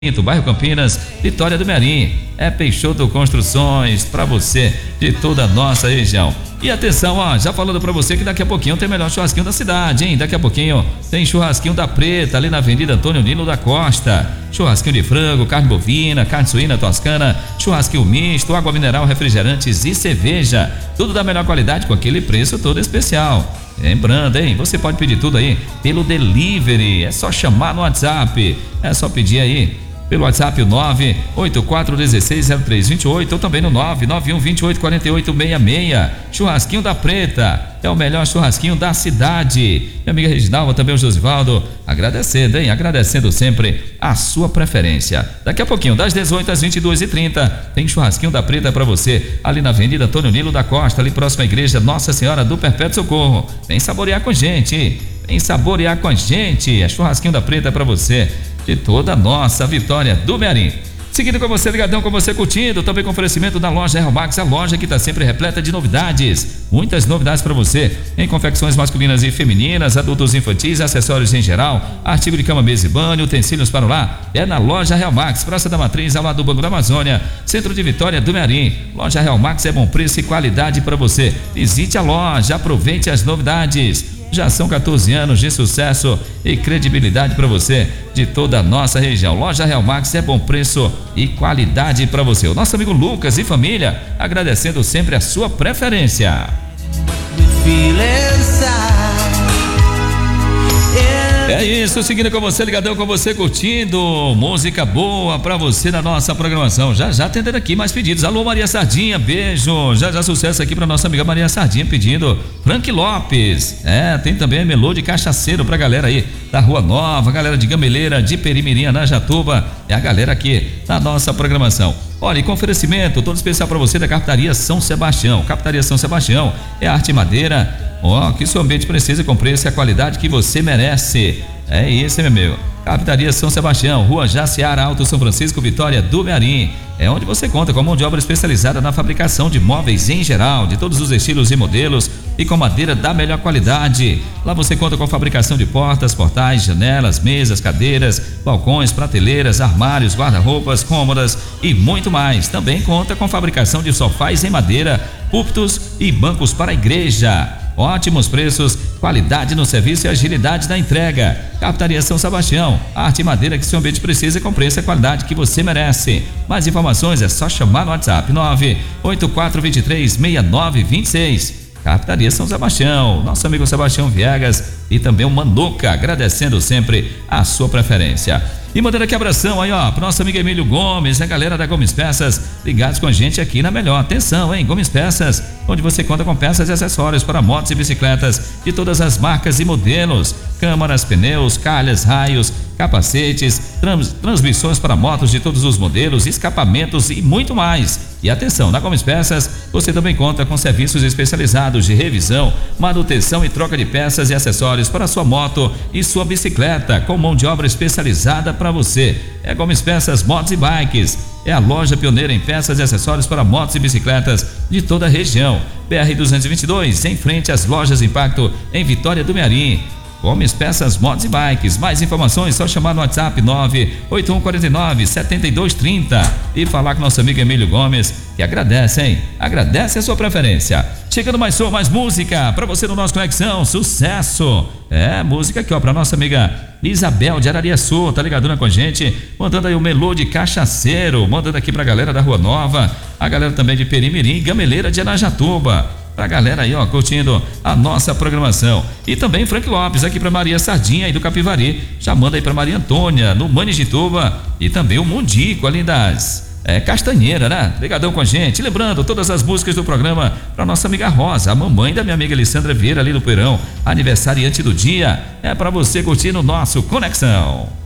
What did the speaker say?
Bairro Campinas, Vitória do Mearim. É Peixoto Construções para você de toda a nossa região. E atenção, ó, já falando para você que daqui a pouquinho tem o melhor churrasquinho da cidade, hein? Daqui a pouquinho tem churrasquinho da Preta ali na Avenida Antônio Nilo da Costa. Churrasquinho de frango, carne bovina, carne suína toscana, churrasquinho misto, água mineral, refrigerantes e cerveja. Tudo da melhor qualidade com aquele preço todo especial. Lembrando, hein? Você pode pedir tudo aí pelo delivery. É só chamar no WhatsApp. É só pedir aí pelo WhatsApp o 984160328 ou também no 991284866. Churrasquinho da Preta é o melhor churrasquinho da cidade. Minha amiga Reginalva, também o Josivaldo, agradecendo, hein? Agradecendo sempre a sua preferência. Daqui a pouquinho, das 18 às 22h30, tem churrasquinho da Preta para você, ali na Avenida Antônio Nilo da Costa, ali próximo à igreja Nossa Senhora do Perpétuo Socorro. Vem saborear com a gente, vem saborear com a gente. É churrasquinho da Preta para você de toda a nossa Vitória do Mearim. Seguindo com você, ligadão com você, curtindo, também com oferecimento da loja Real Max, a loja que está sempre repleta de novidades, muitas novidades para você, em confecções masculinas e femininas, adultos, infantis, acessórios em geral, artigo de cama, mesa e banho, utensílios para o lar, é na loja Real Max, Praça da Matriz, ao lado do Banco da Amazônia, centro de Vitória do Mearim. Loja Real Max é bom preço e qualidade para você. Visite a loja, aproveite as novidades. Já são 14 anos de sucesso e credibilidade para você de toda a nossa região. Loja Real Max é bom preço e qualidade para você. O nosso amigo Lucas e família agradecendo sempre a sua preferência. É isso, seguindo com você, ligadão com você, curtindo música boa pra você na nossa programação. Já atendendo aqui mais pedidos. Alô, Maria Sardinha, beijo. Já sucesso aqui pra nossa amiga Maria Sardinha pedindo Frank Lopes. Tem também Melô de Cachaceiro pra galera aí da Rua Nova, galera de Gameleira, de Perimirim, Anajatuba. É a galera aqui da nossa programação. Olha, e com oferecimento todo especial para você da Carpintaria São Sebastião. Carpintaria São Sebastião é arte e madeira, que seu ambiente precisa, com preço e a qualidade que você merece. É isso, meu amigo. Carpintaria São Sebastião, Rua Jaciara, Alto São Francisco, Vitória do Mearim. É onde você conta com mão de obra especializada na fabricação de móveis em geral, de todos os estilos e modelos e com madeira da melhor qualidade. Lá você conta com fabricação de portas, portais, janelas, mesas, cadeiras, balcões, prateleiras, armários, guarda-roupas, cômodas e muito mais. Também conta com fabricação de sofás em madeira, púlpitos e bancos para a igreja. Ótimos preços, qualidade no serviço e agilidade na entrega. Carpintaria São Sebastião, arte e madeira que seu ambiente precisa, com preço e qualidade que você merece. Mais informações é só chamar no WhatsApp 984236926. Carpintaria São Sebastião, nosso amigo Sebastião Viegas e também o Manuca, agradecendo sempre a sua preferência. E mandando aqui abração aí, para nosso amigo Emílio Gomes, a galera da Gomes Peças, ligados com a gente aqui na melhor. Atenção, hein? Gomes Peças, onde você conta com peças e acessórios para motos e bicicletas de todas as marcas e modelos, câmaras, pneus, calhas, raios, capacetes, transmissões para motos de todos os modelos, escapamentos e muito mais. E atenção, na Gomes Peças, você também conta com serviços especializados de revisão, manutenção e troca de peças e acessórios para sua moto e sua bicicleta, com mão de obra especializada para você. É Gomes Peças Motos e Bikes. É a loja pioneira em peças e acessórios para motos e bicicletas de toda a região. BR-222, em frente às lojas Impacto, em Vitória do Mearim. Gomes Peças Motos e Bikes. Mais informações, só chamar no WhatsApp 98149-7230 e falar com nosso amigo Emílio Gomes, que agradece, hein? Agradece a sua preferência. Chegando mais som, mais música para você no nosso Conexão, sucesso. Música aqui, para nossa amiga Isabel de Arariaçu, tá ligadona com a gente, mandando aí o Melô de Cachaceiro, mandando aqui pra galera da Rua Nova, a galera também de Perimirim, Gameleira de Anajatuba. Pra galera aí, curtindo a nossa programação. E também Frank Lopes, aqui pra Maria Sardinha aí do Capivari. Já manda aí pra Maria Antônia, no Manijituba. E também o Mundico, ali das Castanheira, né? Ligadão com a gente. Lembrando, todas as músicas do programa pra nossa amiga Rosa, a mamãe da minha amiga Alessandra Vieira, ali do Peirão. Aniversariante do dia. É pra você curtir no nosso Conexão.